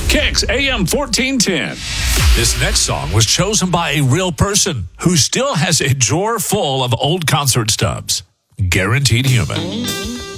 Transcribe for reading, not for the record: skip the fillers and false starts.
Kicks AM 1410. This next song was chosen by a real person who still has a drawer full of old concert stubs. Guaranteed Human.